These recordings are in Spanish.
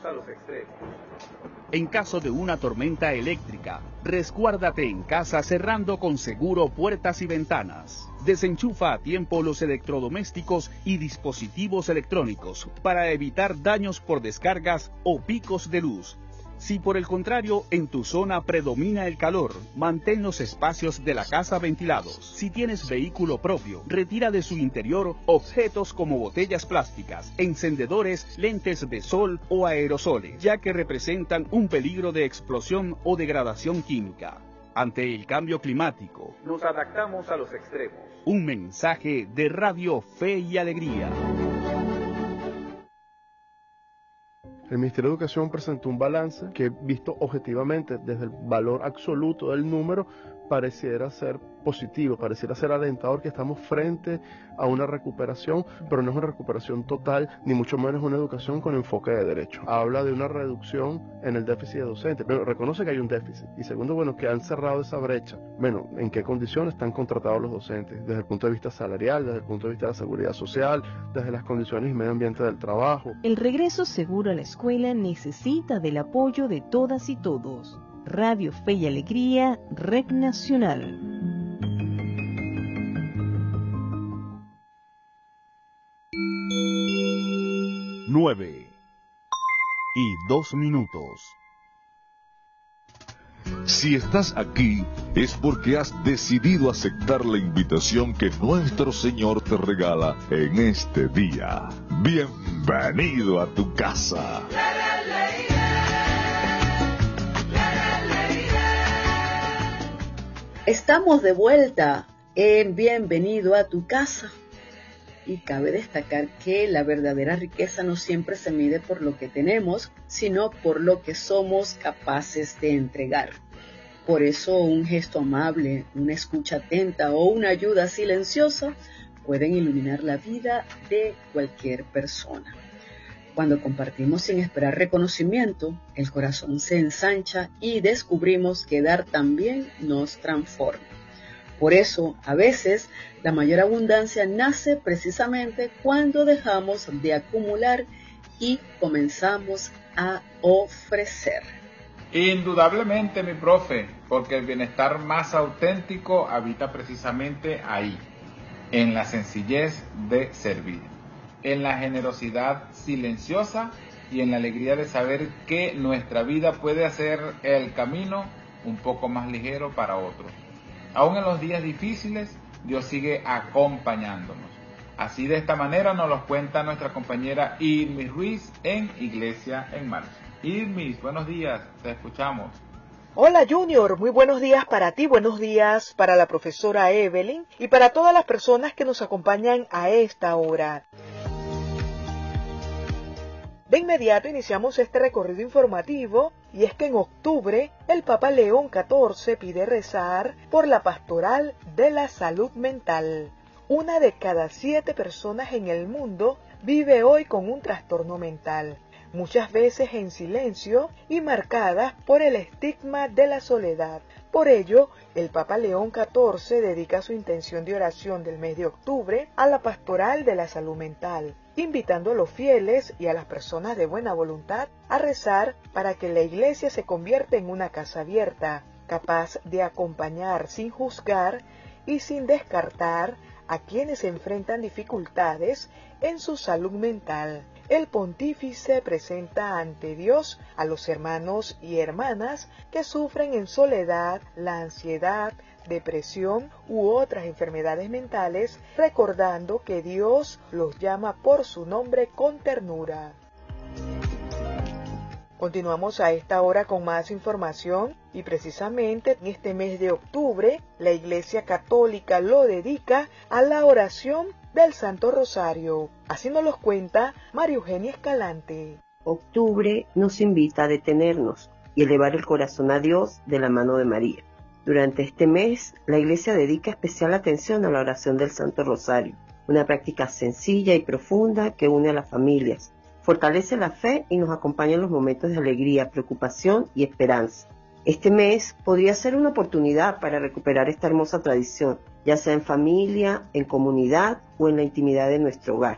adaptamos a los extremos. En caso de una tormenta eléctrica, resguárdate en casa cerrando con seguro puertas y ventanas. Desenchufa a tiempo los electrodomésticos y dispositivos electrónicos para evitar daños por descargas o picos de luz. Si por el contrario en tu zona predomina el calor, mantén los espacios de la casa ventilados. Si tienes vehículo propio, retira de su interior objetos como botellas plásticas, encendedores, lentes de sol o aerosoles, ya que representan un peligro de explosión o degradación química. Ante el cambio climático, nos adaptamos a los extremos. Un mensaje de Radio Fe y Alegría. El Ministerio de Educación presentó un balance que, visto objetivamente desde el valor absoluto del número, pareciera ser positivo, pareciera ser alentador, que estamos frente a una recuperación, pero no es una recuperación total, ni mucho menos una educación con enfoque de derecho. Habla de una reducción en el déficit de docentes, pero reconoce que hay un déficit. Y segundo, bueno, que han cerrado esa brecha. Bueno, ¿en qué condiciones están contratados los docentes? Desde el punto de vista salarial, desde el punto de vista de la seguridad social, desde las condiciones y medio ambiente del trabajo. El regreso seguro a la escuela necesita del apoyo de todas y todos. Radio Fe y Alegría, Red Nacional. 9:02. Si estás aquí, es porque has decidido aceptar la invitación que nuestro Señor te regala en este día. Bienvenido a tu casa. Estamos de vuelta en Bienvenido a tu casa. Y cabe destacar que la verdadera riqueza no siempre se mide por lo que tenemos, sino por lo que somos capaces de entregar. Por eso un gesto amable, una escucha atenta o una ayuda silenciosa pueden iluminar la vida de cualquier persona. Cuando compartimos sin esperar reconocimiento, el corazón se ensancha y descubrimos que dar también nos transforma. Por eso, a veces, la mayor abundancia nace precisamente cuando dejamos de acumular y comenzamos a ofrecer. Indudablemente, mi profe, porque el bienestar más auténtico habita precisamente ahí, en la sencillez de servir, en la generosidad silenciosa y en la alegría de saber que nuestra vida puede hacer el camino un poco más ligero para otros. Aún en los días difíciles, Dios sigue acompañándonos. Así, de esta manera nos lo cuenta nuestra compañera Irmis Ruiz en Iglesia en Marcha. Irmis, buenos días, te escuchamos. Hola Junior, muy buenos días para ti, buenos días para la profesora Evelyn y para todas las personas que nos acompañan a esta hora. De inmediato iniciamos este recorrido informativo y es que en octubre el Papa León XIV pide rezar por la pastoral de la salud mental. 1 de cada 7 personas en el mundo vive hoy con un trastorno mental, muchas veces en silencio y marcadas por el estigma de la soledad. Por ello, el Papa León XIV dedica su intención de oración del mes de octubre a la pastoral de la salud mental, invitando a los fieles y a las personas de buena voluntad a rezar para que la iglesia se convierta en una casa abierta, capaz de acompañar sin juzgar y sin descartar a quienes enfrentan dificultades en su salud mental. El pontífice presenta ante Dios a los hermanos y hermanas que sufren en soledad la ansiedad, depresión u otras enfermedades mentales, recordando que Dios los llama por su nombre con ternura. Continuamos a esta hora con más información y precisamente en este mes de octubre la Iglesia Católica lo dedica a la oración del Santo Rosario. Así nos lo cuenta María Eugenia Escalante. Octubre nos invita a detenernos y elevar el corazón a Dios de la mano de María. Durante este mes, la Iglesia dedica especial atención a la oración del Santo Rosario, una práctica sencilla y profunda que une a las familias, fortalece la fe y nos acompaña en los momentos de alegría, preocupación y esperanza. Este mes podría ser una oportunidad para recuperar esta hermosa tradición, ya sea en familia, en comunidad o en la intimidad de nuestro hogar.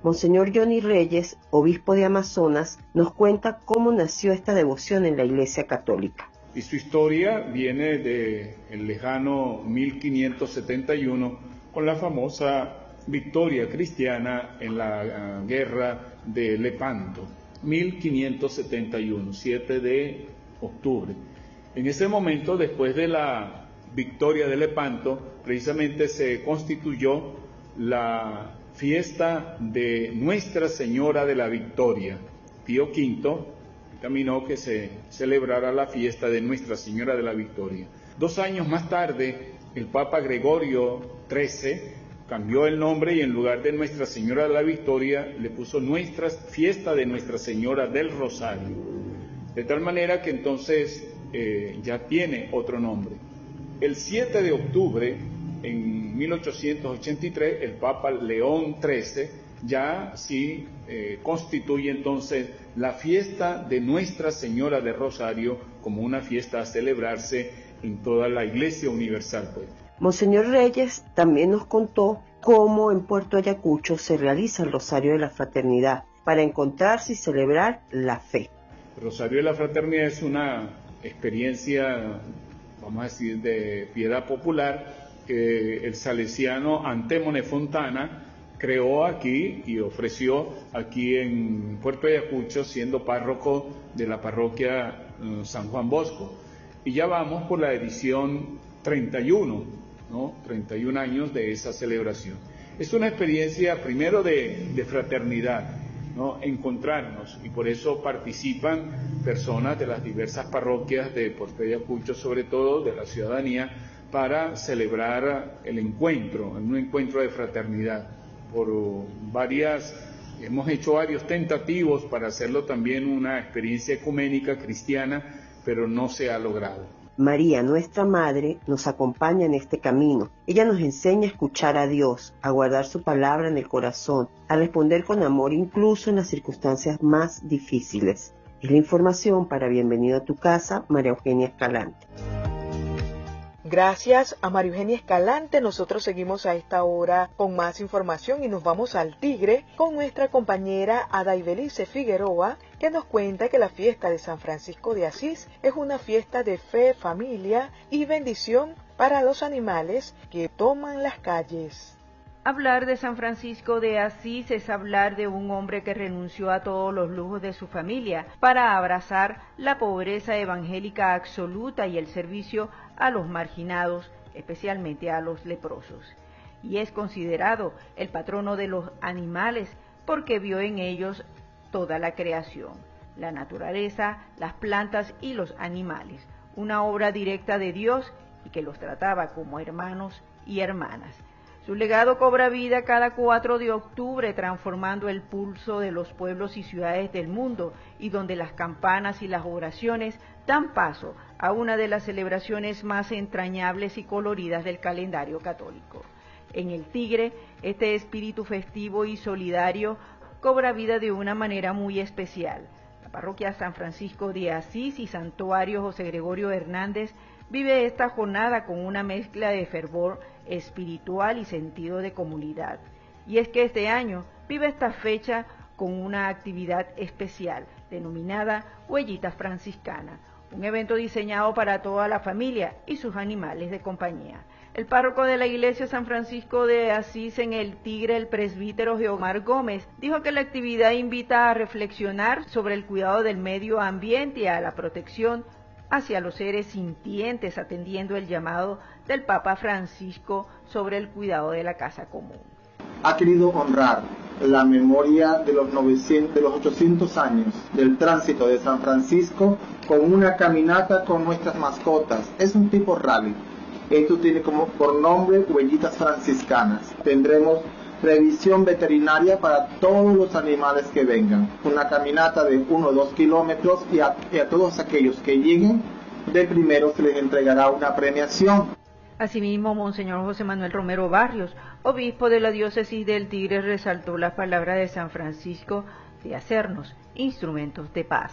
Monseñor Johnny Reyes, obispo de Amazonas, nos cuenta cómo nació esta devoción en la Iglesia Católica. Y su historia viene del lejano 1571 con la famosa victoria cristiana en la guerra de Lepanto, 1571, 7 de octubre. En ese momento, después de la victoria de Lepanto, precisamente se constituyó la fiesta de Nuestra Señora de la Victoria. Pío V caminó que se celebrara la fiesta de Nuestra Señora de la Victoria. 2 años más tarde, el Papa Gregorio XIII cambió el nombre y en lugar de Nuestra Señora de la Victoria le puso fiesta de Nuestra Señora del Rosario. De tal manera que entonces ya tiene otro nombre. El 7 de octubre, en 1883, el Papa León XIII ya sí constituye entonces la fiesta de Nuestra Señora del Rosario como una fiesta a celebrarse en toda la Iglesia Universal, pues. Monseñor Reyes también nos contó cómo en Puerto Ayacucho se realiza el Rosario de la Fraternidad para encontrarse y celebrar la fe. El Rosario de la Fraternidad es una experiencia, vamos a decir, de piedad popular que el salesiano Antémone Fontana creó aquí y ofreció aquí en Puerto Ayacucho, siendo párroco de la parroquia San Juan Bosco. Y ya vamos por la edición 31, ¿no? 31 años de esa celebración. Es una experiencia primero de fraternidad, ¿no? Encontrarnos, y por eso participan personas de las diversas parroquias de Puerto Ayacucho, sobre todo de la ciudadanía, para celebrar el encuentro, un encuentro de fraternidad. Hemos hecho varios tentativos para hacerlo también una experiencia ecuménica cristiana, pero no se ha logrado. María, nuestra Madre, nos acompaña en este camino. Ella nos enseña a escuchar a Dios, a guardar su palabra en el corazón, a responder con amor incluso en las circunstancias más difíciles. Es la información para Bienvenido a tu Casa, María Eugenia Escalante. Gracias a María Eugenia Escalante. Nosotros seguimos a esta hora con más información y nos vamos al Tigre con nuestra compañera Adaibelice Figueroa, que nos cuenta que la fiesta de San Francisco de Asís es una fiesta de fe, familia y bendición para los animales que toman las calles. Hablar de San Francisco de Asís es hablar de un hombre que renunció a todos los lujos de su familia para abrazar la pobreza evangélica absoluta y el servicio a los marginados, especialmente a los leprosos. Y es considerado el patrono de los animales porque vio en ellos toda la creación, la naturaleza, las plantas y los animales, una obra directa de Dios y que los trataba como hermanos y hermanas. Su legado cobra vida cada 4 de octubre, transformando el pulso de los pueblos y ciudades del mundo, y donde las campanas y las oraciones dan paso a una de las celebraciones más entrañables y coloridas del calendario católico. En el Tigre, este espíritu festivo y solidario cobra vida de una manera muy especial. La parroquia San Francisco de Asís y Santuario José Gregorio Hernández vive esta jornada con una mezcla de fervor espiritual y sentido de comunidad. Y es que este año vive esta fecha con una actividad especial, denominada Huellitas Franciscanas, un evento diseñado para toda la familia y sus animales de compañía. El párroco de la iglesia San Francisco de Asís en el Tigre, el presbítero Geomar Gómez, dijo que la actividad invita a reflexionar sobre el cuidado del medio ambiente y a la protección hacia los seres sintientes, atendiendo el llamado del Papa Francisco sobre el cuidado de la casa común. Ha querido honrar la memoria de los 800 años del tránsito de San Francisco con una caminata con nuestras mascotas. Es un tipo rally. Esto tiene como por nombre Huellitas Franciscanas. Tendremos revisión veterinaria para todos los animales que vengan. Una caminata de 1 o 2 kilómetros y a todos aquellos que lleguen de primero se les entregará una premiación. Asimismo, Monseñor José Manuel Romero Barrios, obispo de la diócesis del Tigre, resaltó las palabras de San Francisco de hacernos instrumentos de paz.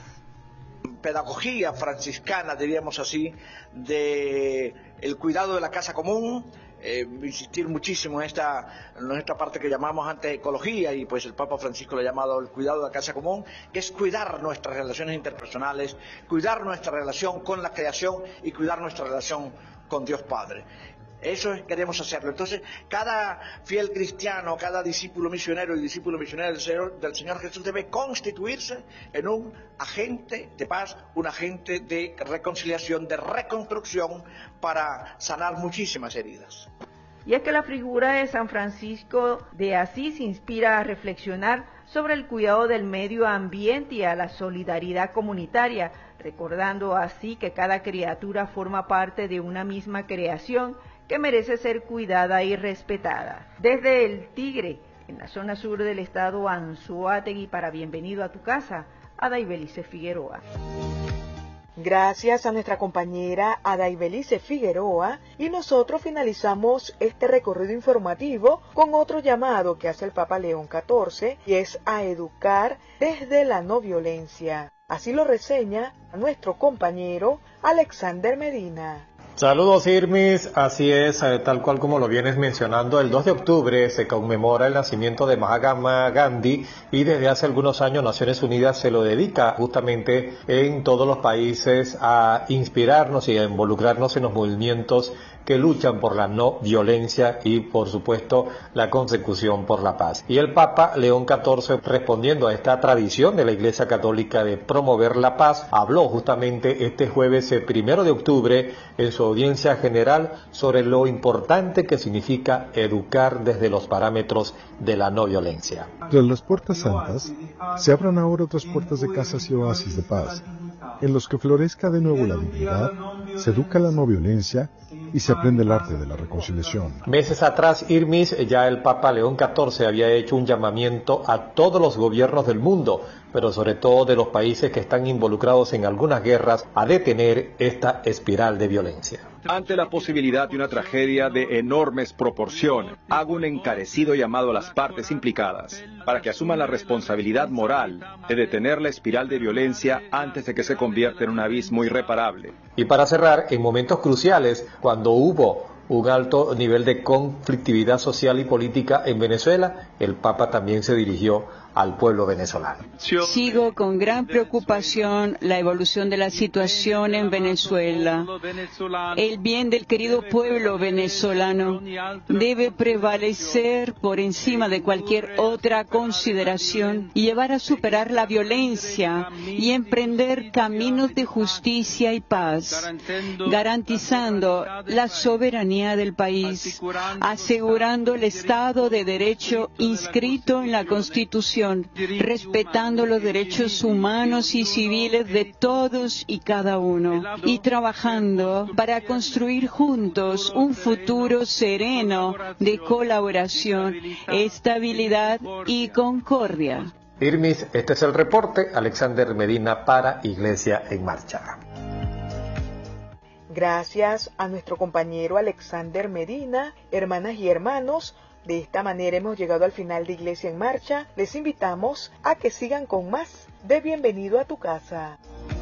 Pedagogía franciscana, diríamos así, de el cuidado de la casa común, insistir muchísimo en esta parte que llamamos antes ecología, y pues el Papa Francisco lo ha llamado el cuidado de la casa común, que es cuidar nuestras relaciones interpersonales, cuidar nuestra relación con la creación y cuidar nuestra relación con Dios Padre. Eso queremos hacerlo. Entonces, cada fiel cristiano, cada discípulo misionero y discípulo misionero del Señor Jesús debe constituirse en un agente de paz, un agente de reconciliación, de reconstrucción, para sanar muchísimas heridas. Y es que la figura de San Francisco de Asís inspira a reflexionar sobre el cuidado del medio ambiente y a la solidaridad comunitaria, recordando así que cada criatura forma parte de una misma creación que merece ser cuidada y respetada. Desde El Tigre, en la zona sur del estado Anzoátegui, para Bienvenido a tu Casa, Adaibelice Figueroa. Gracias a nuestra compañera Adaibelice Figueroa, y nosotros finalizamos este recorrido informativo con otro llamado que hace el Papa León XIV, y es a educar desde la no violencia. Así lo reseña nuestro compañero Alexander Medina. Saludos Irmis, así es, tal cual como lo vienes mencionando, el 2 de octubre se conmemora el nacimiento de Mahatma Gandhi, y desde hace algunos años Naciones Unidas se lo dedica justamente en todos los países a inspirarnos y a involucrarnos en los movimientos que luchan por la no violencia y, por supuesto, la consecución por la paz. Y el Papa León XIV, respondiendo a esta tradición de la Iglesia Católica de promover la paz, habló justamente este jueves 1 de octubre en su audiencia general sobre lo importante que significa educar desde los parámetros de la no violencia. Tras las puertas santas, se abran ahora otras puertas de casas y oasis de paz, en los que florezca de nuevo la dignidad, se educa la no violencia y se aprende el arte de la reconciliación. Meses atrás, Irmis, ya el Papa León XIV había hecho un llamamiento a todos los gobiernos del mundo, pero sobre todo de los países que están involucrados en algunas guerras, a detener esta espiral de violencia. Ante la posibilidad de una tragedia de enormes proporciones, hago un encarecido llamado a las partes implicadas para que asuman la responsabilidad moral de detener la espiral de violencia antes de que se convierta en un abismo irreparable. Y para cerrar, en momentos cruciales, cuando hubo un alto nivel de conflictividad social y política en Venezuela, el Papa también se dirigió al pueblo venezolano. Sigo con gran preocupación la evolución de la situación en Venezuela. El bien del querido pueblo venezolano debe prevalecer por encima de cualquier otra consideración y llevar a superar la violencia y emprender caminos de justicia y paz, garantizando la soberanía del país, asegurando el Estado de Derecho inscrito en la Constitución, respetando los derechos humanos y civiles de todos y cada uno, y trabajando para construir juntos un futuro sereno de colaboración, estabilidad y concordia. Irmis, este es el reporte. Alexander Medina para Iglesia en Marcha. Gracias a nuestro compañero Alexander Medina. Hermanas y hermanos, de esta manera hemos llegado al final de Iglesia en Marcha. Les invitamos a que sigan con más de Bienvenido a tu Casa.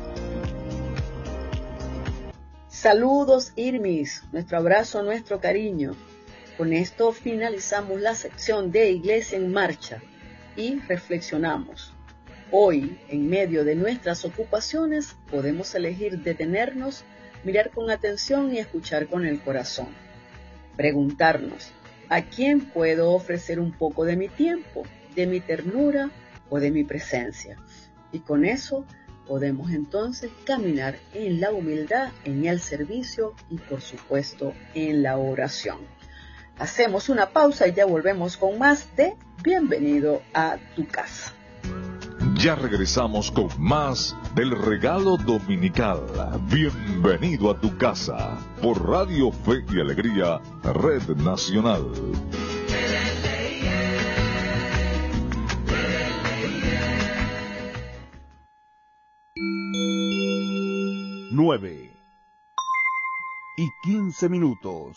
Saludos Irmis, nuestro abrazo, nuestro cariño. Con esto finalizamos la sección de Iglesia en Marcha y reflexionamos. Hoy, en medio de nuestras ocupaciones, podemos elegir detenernos, mirar con atención y escuchar con el corazón. Preguntarnos, ¿a quién puedo ofrecer un poco de mi tiempo, de mi ternura o de mi presencia? Y con eso podemos entonces caminar en la humildad, en el servicio y por supuesto en la oración. Hacemos una pausa y ya volvemos con más de Bienvenido a tu Casa. Ya regresamos con más del regalo dominical. Bienvenido a tu casa por Radio Fe y Alegría, Red Nacional. 9:15.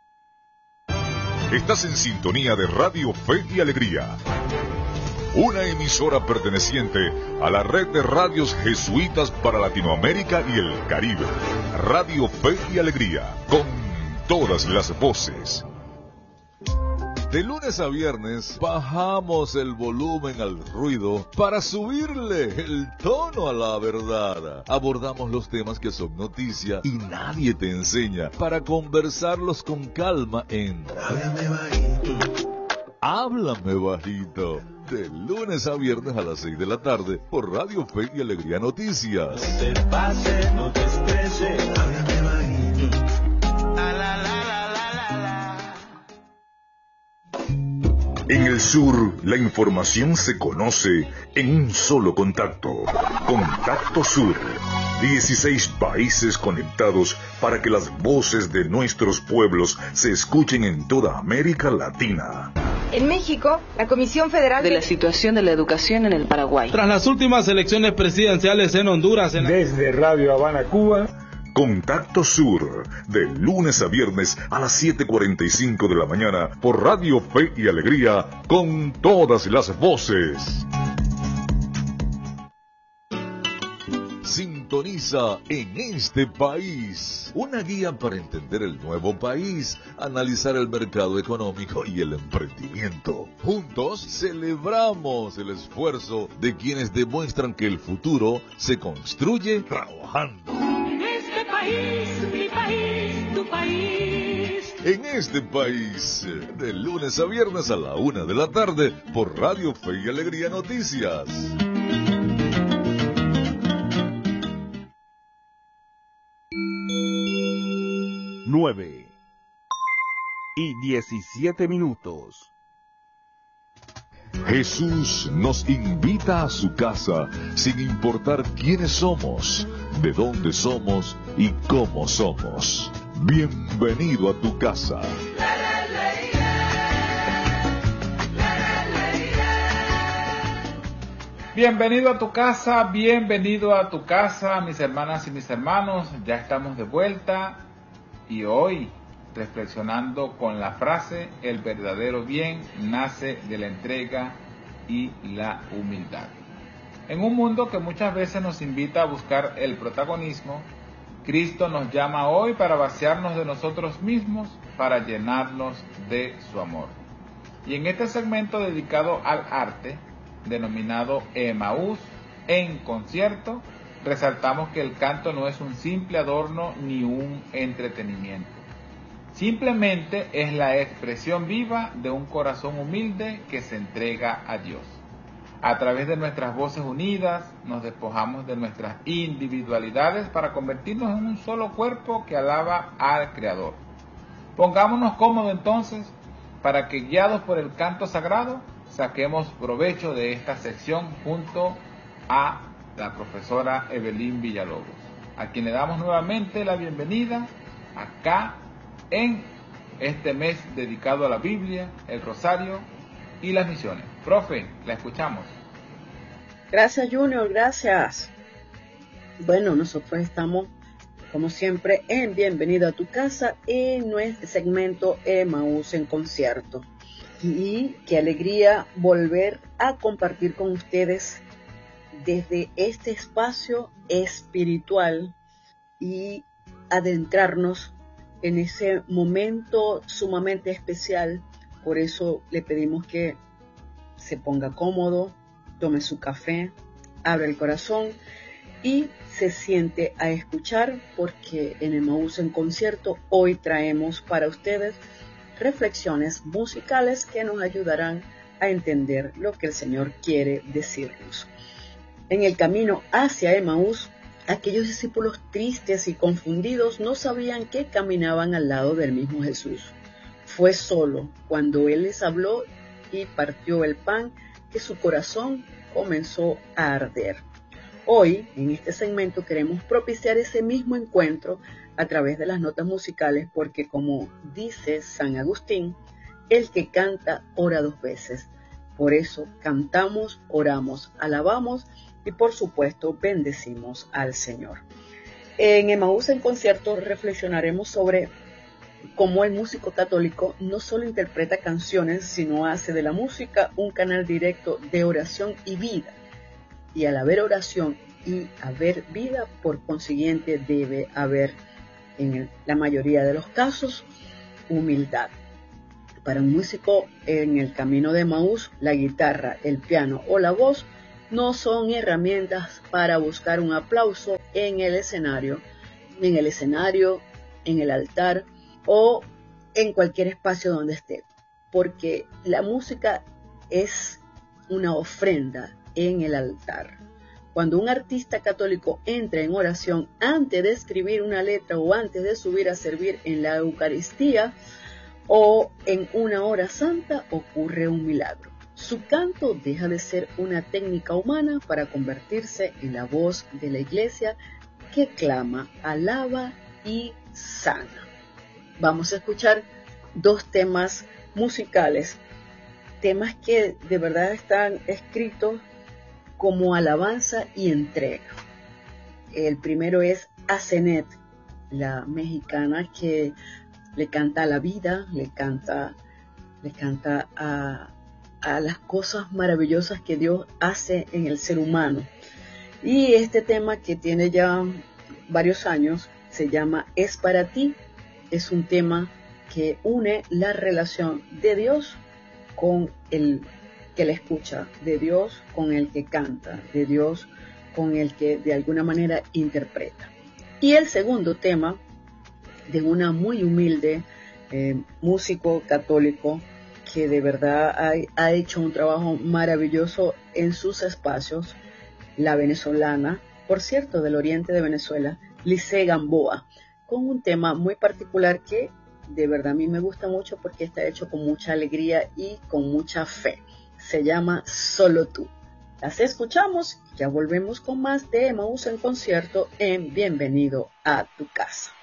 Estás en sintonía de Radio Fe y Alegría, una emisora perteneciente a la red de radios jesuitas para Latinoamérica y el Caribe. Radio Fe y Alegría, con todas las voces. De lunes a viernes bajamos el volumen al ruido para subirle el tono a la verdad. Abordamos los temas que son noticia y nadie te enseña para conversarlos con calma en Háblame Bajito. Háblame Bajito. De lunes a viernes a las 6 de la tarde por Radio Fe y Alegría Noticias. No te pase, no te estreses, háblame bajito. En el sur, la información se conoce en un solo contacto. Contacto Sur. 16 países conectados para que las voces de nuestros pueblos se escuchen en toda América Latina. En México, la Comisión Federal de la situación de la educación en el Paraguay. Tras las últimas elecciones presidenciales en Honduras. Desde Radio Habana, Cuba. Contacto Sur, de lunes a viernes a las 7:45 de la mañana por Radio Fe y Alegría, con todas las voces. Sintoniza En Este País, una guía para entender el nuevo país, analizar el mercado económico y el emprendimiento. Juntos celebramos el esfuerzo de quienes demuestran que el futuro se construye trabajando. Mi país, tu país. En Este País, de lunes a viernes a la 1 de la tarde, por Radio Fe y Alegría Noticias. Nueve y 17 minutos. Jesús nos invita a su casa sin importar quiénes somos, de dónde somos y cómo somos. Bienvenido a tu casa. Bienvenido a tu casa, bienvenido a tu casa, mis hermanas y mis hermanos. Ya estamos de vuelta y hoy reflexionando con la frase: el verdadero bien nace de la entrega y la humildad. En un mundo que muchas veces nos invita a buscar el protagonismo, Cristo nos llama hoy para vaciarnos de nosotros mismos, para llenarnos de su amor. Y en este segmento dedicado al arte, denominado Emaús en concierto, resaltamos que el canto no es un simple adorno ni un entretenimiento. Simplemente es la expresión viva de un corazón humilde que se entrega a Dios. A través de nuestras voces unidas, nos despojamos de nuestras individualidades para convertirnos en un solo cuerpo que alaba al Creador. Pongámonos cómodos entonces, para que guiados por el canto sagrado, saquemos provecho de esta sección junto a la profesora Evelyn Villalobos, a quien le damos nuevamente la bienvenida acá en este mes dedicado a la Biblia, el Rosario y las misiones. Profe, la escuchamos. Gracias, Junior, gracias. Bueno, nosotros estamos, como siempre, en Bienvenido a tu casa, en nuestro segmento Emaús en concierto. Y qué alegría volver a compartir con ustedes desde este espacio espiritual y adentrarnos en ese momento sumamente especial. Por eso le pedimos que se ponga cómodo, tome su café, abra el corazón y se siente a escuchar, porque en Emaús en concierto hoy traemos para ustedes reflexiones musicales que nos ayudarán a entender lo que el Señor quiere decirnos. En el camino hacia Emaús, aquellos discípulos tristes y confundidos no sabían que caminaban al lado del mismo Jesús. Fue solo cuando Él les habló y partió el pan que su corazón comenzó a arder. Hoy, en este segmento, queremos propiciar ese mismo encuentro a través de las notas musicales, porque como dice San Agustín, el que canta ora dos veces. Por eso cantamos, oramos, alabamos y por supuesto bendecimos al Señor. En Emaús en concierto reflexionaremos sobre cómo el músico católico no solo interpreta canciones, sino hace de la música un canal directo de oración y vida. Y al haber oración y haber vida, por consiguiente debe haber en la mayoría de los casos, humildad. Para un músico en el camino de Emaús, la guitarra, el piano o la voz no son herramientas para buscar un aplauso en el escenario, en el altar o en cualquier espacio donde esté, porque la música es una ofrenda en el altar. Cuando un artista católico entra en oración antes de escribir una letra o antes de subir a servir en la Eucaristía o en una hora santa, ocurre un milagro. Su canto deja de ser una técnica humana para convertirse en la voz de la iglesia que clama, alaba y sana. Vamos a escuchar dos temas musicales, temas que de verdad están escritos como alabanza y entrega. El primero es a Zenet, la mexicana que le canta a la vida, le canta a las cosas maravillosas que Dios hace en el ser humano. Y este tema, que tiene ya varios años, se llama Es para ti. Es un tema que une la relación de Dios con el que le escucha, de Dios con el que canta, de Dios con el que de alguna manera interpreta. Y el segundo tema, de una muy humilde músico católico que de verdad ha hecho un trabajo maravilloso en sus espacios, la venezolana, por cierto, del oriente de Venezuela, Lice Gamboa, con un tema muy particular que de verdad a mí me gusta mucho porque está hecho con mucha alegría y con mucha fe. Se llama Solo tú. Las escuchamos y ya volvemos con más de Emaús en concierto en Bienvenido a tu casa.